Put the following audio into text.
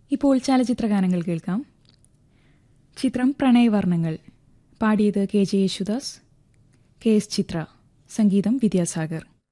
ഇപ്പോൾ ചലച്ചിത്രഗാനങ്ങൾ കേൾക്കാം. ചിത്രം പ്രണയവർണ്ണങ്ങൾ. പാടിയത് K J Yesudas, K S ചിത്ര. സംഗീതം വിദ്യാസാഗർ.